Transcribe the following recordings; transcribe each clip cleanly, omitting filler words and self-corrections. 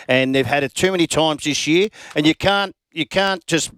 and they've had it too many times this year, and you can't just,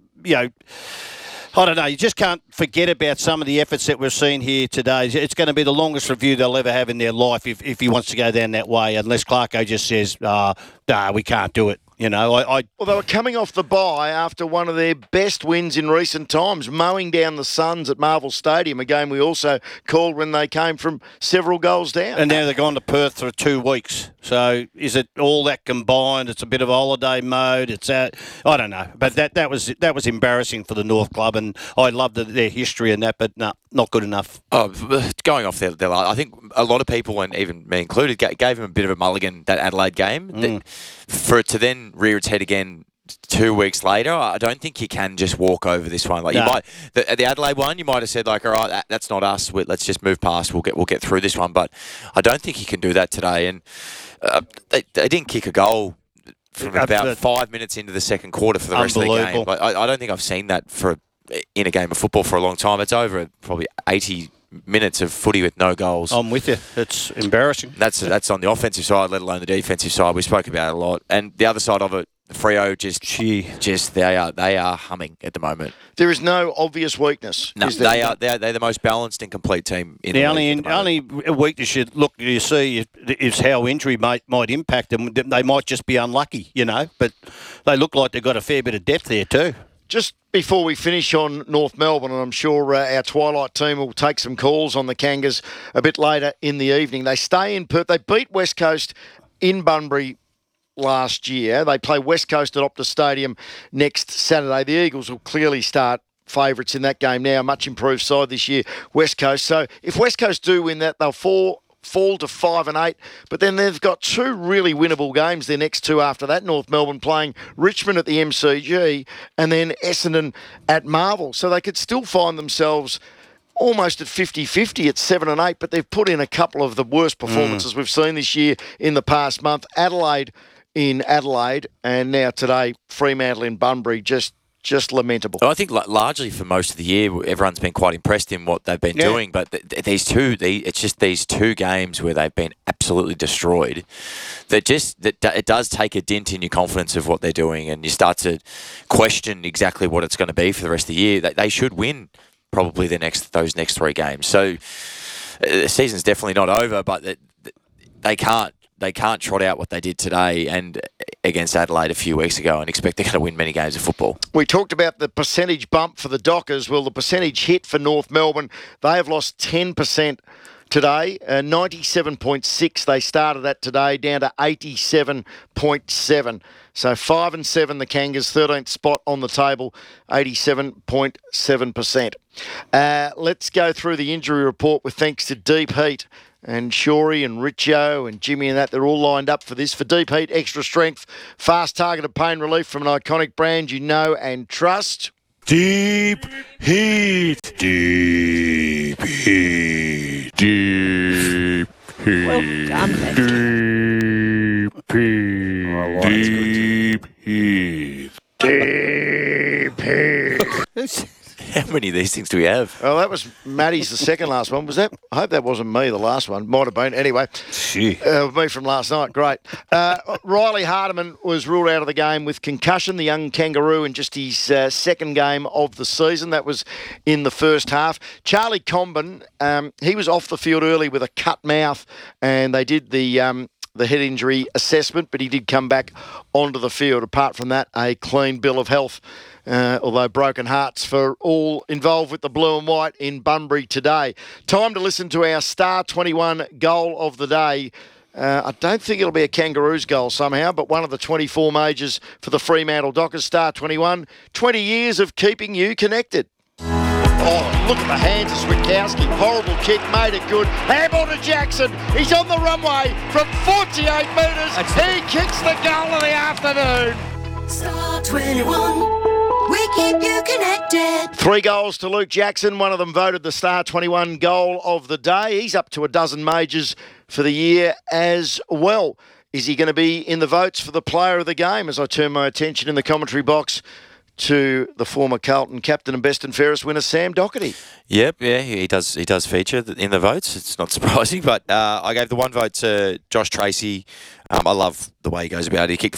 I don't know. You just can't forget about some of the efforts that we've seen here today. It's going to be the longest review they'll ever have in their life if he wants to go down that way, unless Clarko just says, we can't do it. Well, they were coming off the bye after one of their best wins in recent times, mowing down the Suns at Marvel Stadium, a game we also called when they came from several goals down. And now they're gone to Perth for 2 weeks. So is it all that combined? It's a bit of holiday mode. I don't know. But that was embarrassing for the North Club, and I loved their history and that, but no, not good enough. Going off there, I think a lot of people, and even me included, gave him a bit of a mulligan, that Adelaide game. For it to then rear its head again 2 weeks later, I don't think you can just walk over this one. You might, the Adelaide one, you might have said all right, that's not us. Let's just move past. We'll get through this one. But I don't think you can do that today. And they didn't kick a goal from about 5 minutes into the second quarter for the rest of the game. I don't think I've seen that in a game of football for a long time. It's over probably 80 minutes of footy with no goals. I'm with you. It's embarrassing. That's on the offensive side, let alone the defensive side. We spoke about it a lot. And the other side of it, Freo they are humming at the moment. There is no obvious weakness. No, they're the most balanced and complete team in the league. The only weakness you see is how injury might impact them. They might just be unlucky, but they look like they've got a fair bit of depth there too. Just before we finish on North Melbourne, and I'm sure our Twilight team will take some calls on the Kangas a bit later in the evening. They stay in Perth. They beat West Coast in Bunbury last year. They play West Coast at Optus Stadium next Saturday. The Eagles will clearly start favourites in that game now. Much improved side this year, West Coast. So if West Coast do win that, they'll fall to 5-8, but then they've got 2 really winnable games. Their next 2 after that, North Melbourne playing Richmond at the MCG and then Essendon at Marvel. So they could still find themselves almost at 50-50 at 7 and 8, but they've put in a couple of the worst performances we've seen this year in the past month. Adelaide in Adelaide, and now today Fremantle in Bunbury, just lamentable. I think largely for most of the year, everyone's been quite impressed in what they've been doing. But it's just these 2 games where they've been absolutely destroyed. It does take a dent in your confidence of what they're doing, and you start to question exactly what it's going to be for the rest of the year. They should win probably those next 3 games. So the season's definitely not over, but they can't trot out what they did today and against Adelaide a few weeks ago and expect they're going to win many games of football. We talked about the percentage bump for the Dockers. Well, the percentage hit for North Melbourne, they have lost 10% today, 97.6 they started at today, down to 87.7. So 5-7 the Kangas, 13th spot on the table, 87.7%. Let's go through the injury report with thanks to Deep Heat. And Shorey and Richo and Jimmy and that, they're all lined up for this. For Deep Heat, extra strength, fast targeted pain relief from an iconic brand you know and trust. Deep Heat. Deep Heat. Deep Heat. Well done, Becky. Deep Heat. Deep Heat. Deep Heat. How many of these things do we have? Oh, that was Maddie's the second last one. Was that? I hope that wasn't me, the last one. Might have been. Anyway, me from last night. Great. Riley Hardiman was ruled out of the game with concussion, the young kangaroo, in just his second game of the season. That was in the first half. Charlie Comben, he was off the field early with a cut mouth, and they did the head injury assessment, but he did come back onto the field. Apart from that, a clean bill of health. Although broken hearts for all involved with the blue and white in Bunbury today. Time to listen to our Star 21 goal of the day. I don't think it'll be a Kangaroos goal somehow, but one of the 24 majors for the Fremantle Dockers. Star 21, 20 years of keeping you connected. Oh, look at the hands of Switkowski. Horrible kick, made it good. Handball to Jackson. He's on the runway from 48 metres. He kicks the goal of the afternoon. Star 21. We keep you connected. 3 goals to Luke Jackson. One of them voted the Star 21 goal of the day. He's up to a dozen majors for the year as well. Is he going to be in the votes for the player of the game? As I turn my attention in the commentary box to the former Carlton captain and best and fairest winner, Sam Doherty. Yep, yeah, he does feature in the votes. It's not surprising, but I gave the one vote to Josh Tracy. I love the way he goes about it. He kicked